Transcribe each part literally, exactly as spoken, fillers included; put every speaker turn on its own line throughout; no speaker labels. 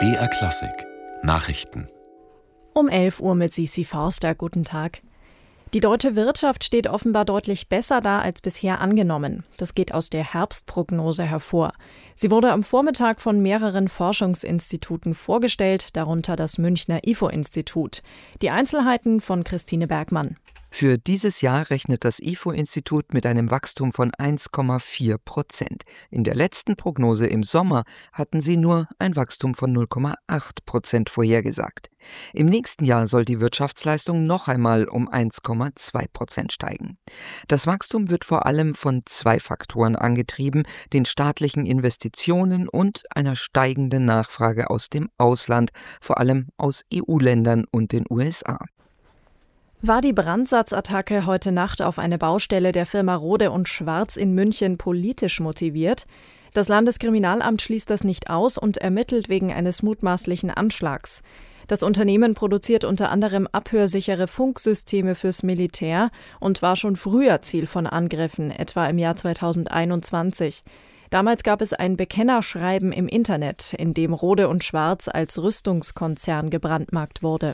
B R Klassik Nachrichten
Um elf Uhr mit Sisi Forster. Guten Tag. Die deutsche Wirtschaft steht offenbar deutlich besser da als bisher angenommen. Das geht aus der Herbstprognose hervor. Sie wurde am Vormittag von mehreren Forschungsinstituten vorgestellt, darunter das Münchner I F O-Institut. Die Einzelheiten von Christine Bergmann.
Für dieses Jahr rechnet das I F O-Institut mit einem Wachstum von eins Komma vier Prozent. In der letzten Prognose im Sommer hatten sie nur ein Wachstum von null Komma acht Prozent vorhergesagt. Im nächsten Jahr soll die Wirtschaftsleistung noch einmal um eins Komma zwei Prozent steigen. Das Wachstum wird vor allem von zwei Faktoren angetrieben, den staatlichen Investitionen und einer steigenden Nachfrage aus dem Ausland, vor allem aus E U-Ländern und den U S A.
War die Brandsatzattacke heute Nacht auf eine Baustelle der Firma Rohde und Schwarz in München politisch motiviert? Das Landeskriminalamt schließt das nicht aus und ermittelt wegen eines mutmaßlichen Anschlags. Das Unternehmen produziert unter anderem abhörsichere Funksysteme fürs Militär und war schon früher Ziel von Angriffen, etwa im Jahr zweitausendeinundzwanzig. Damals gab es ein Bekennerschreiben im Internet, in dem Rohde und Schwarz als Rüstungskonzern gebrandmarkt wurde.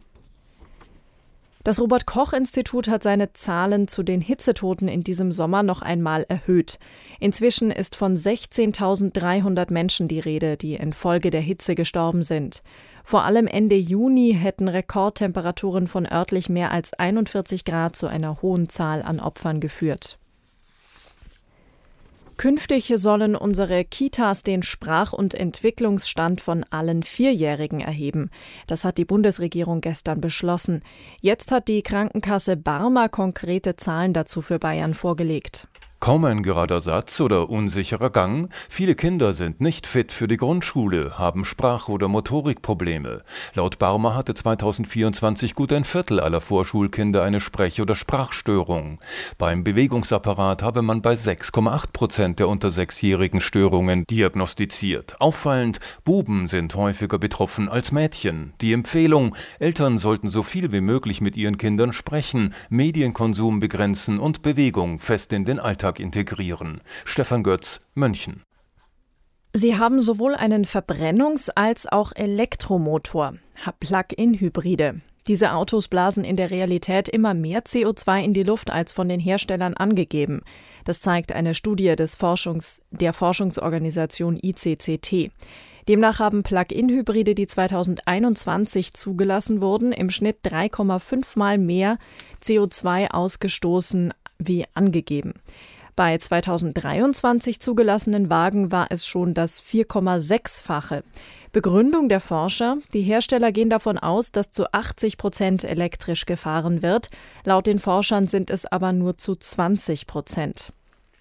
Das Robert-Koch-Institut hat seine Zahlen zu den Hitzetoten in diesem Sommer noch einmal erhöht. Inzwischen ist von sechzehntausenddreihundert Menschen die Rede, die infolge der Hitze gestorben sind. Vor allem Ende Juni hätten Rekordtemperaturen von örtlich mehr als einundvierzig Grad zu einer hohen Zahl an Opfern geführt. Künftig sollen unsere Kitas den Sprach- und Entwicklungsstand von allen Vierjährigen erheben. Das hat die Bundesregierung gestern beschlossen. Jetzt hat die Krankenkasse Barmer konkrete Zahlen dazu für Bayern vorgelegt.
Kaum ein gerader Satz oder unsicherer Gang. Viele Kinder sind nicht fit für die Grundschule, haben Sprach- oder Motorikprobleme. Laut Barmer hatte zweitausendvierundzwanzig gut ein Viertel aller Vorschulkinder eine Sprech- oder Sprachstörung. Beim Bewegungsapparat habe man bei sechs Komma acht Prozent der unter Sechsjährigen Störungen diagnostiziert. Auffallend, Buben sind häufiger betroffen als Mädchen. Die Empfehlung, Eltern sollten so viel wie möglich mit ihren Kindern sprechen, Medienkonsum begrenzen und Bewegung fest in den Alltag integrieren. Stefan Götz, München.
Sie haben sowohl einen Verbrennungs- als auch Elektromotor, Plug-in-Hybride. Diese Autos blasen in der Realität immer mehr C O zwei in die Luft als von den Herstellern angegeben. Das zeigt eine Studie des Forschungs- der Forschungsorganisation I C C T. Demnach haben Plug-in-Hybride, die zweitausendeinundzwanzig zugelassen wurden, im Schnitt drei Komma fünf Mal mehr C O zwei ausgestoßen wie angegeben. Bei zweitausenddreiundzwanzig zugelassenen Wagen war es schon das vier Komma sechs-fache. Begründung der Forscher: Die Hersteller gehen davon aus, dass zu achtzig Prozent elektrisch gefahren wird. Laut den Forschern sind es aber nur zu zwanzig Prozent.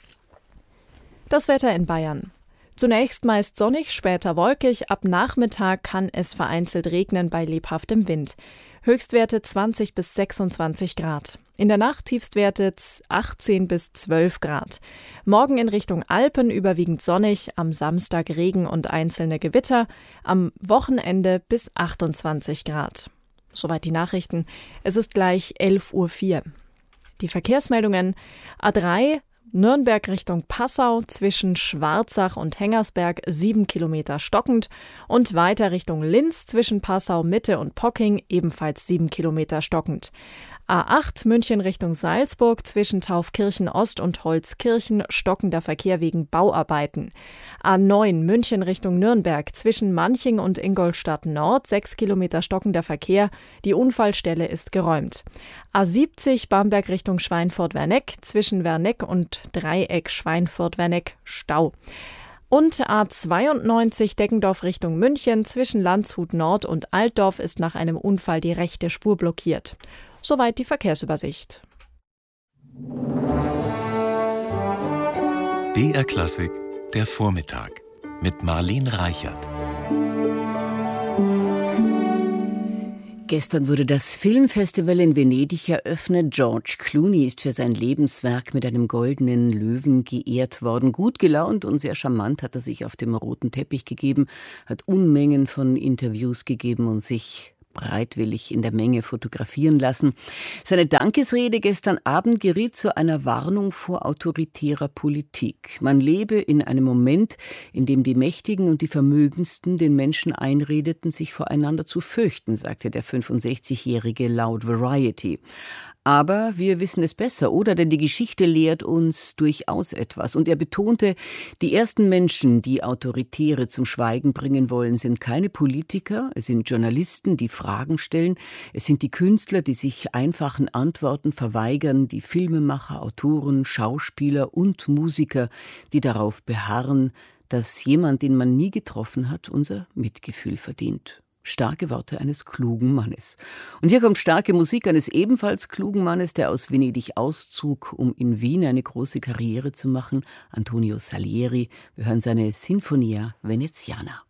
Das Wetter in Bayern. Zunächst meist sonnig, später wolkig. Ab Nachmittag kann es vereinzelt regnen bei lebhaftem Wind. Höchstwerte zwanzig bis sechsundzwanzig Grad. In der Nacht Tiefstwerte achtzehn bis zwölf Grad. Morgen in Richtung Alpen überwiegend sonnig, am Samstag Regen und einzelne Gewitter, am Wochenende bis achtundzwanzig Grad. Soweit die Nachrichten. Es ist gleich elf Uhr vier. Die Verkehrsmeldungen: A drei Nürnberg Richtung Passau zwischen Schwarzach und Hengersberg sieben Kilometer stockend und weiter Richtung Linz zwischen Passau Mitte und Pocking ebenfalls sieben Kilometer stockend. A acht München Richtung Salzburg zwischen Taufkirchen Ost und Holzkirchen stockender Verkehr wegen Bauarbeiten. A neun München Richtung Nürnberg zwischen Manching und Ingolstadt Nord sechs Kilometer stockender Verkehr. Die Unfallstelle ist geräumt. A siebzig Bamberg Richtung Schweinfurt-Werneck zwischen Werneck und Dreieck Schweinfurt-Werneck Stau. Und A zweiundneunzig Deggendorf Richtung München zwischen Landshut Nord und Altdorf ist nach einem Unfall die rechte Spur blockiert. Soweit die Verkehrsübersicht.
B R Klassik, der Vormittag mit Marlene Reichert.
Gestern wurde das Filmfestival in Venedig eröffnet. George Clooney ist für sein Lebenswerk mit einem goldenen Löwen geehrt worden. Gut gelaunt und sehr charmant hat er sich auf dem roten Teppich gegeben, hat Unmengen von Interviews gegeben und sich bereitwillig in der Menge fotografieren lassen. Seine Dankesrede gestern Abend geriet zu einer Warnung vor autoritärer Politik. Man lebe in einem Moment, in dem die Mächtigen und die Vermögendsten den Menschen einredeten, sich voreinander zu fürchten, sagte der fünfundsechzigjährige laut Variety. Aber wir wissen es besser, oder? Denn die Geschichte lehrt uns durchaus etwas. Und er betonte, die ersten Menschen, die Autoritäre zum Schweigen bringen wollen, sind keine Politiker, es sind Journalisten, die Fragen stellen, es sind die Künstler, die sich einfachen Antworten verweigern, die Filmemacher, Autoren, Schauspieler und Musiker, die darauf beharren, dass jemand, den man nie getroffen hat, unser Mitgefühl verdient. Starke Worte eines klugen Mannes. Und hier kommt starke Musik eines ebenfalls klugen Mannes, der aus Venedig auszog, um in Wien eine große Karriere zu machen, Antonio Salieri. Wir hören seine Sinfonia Veneziana.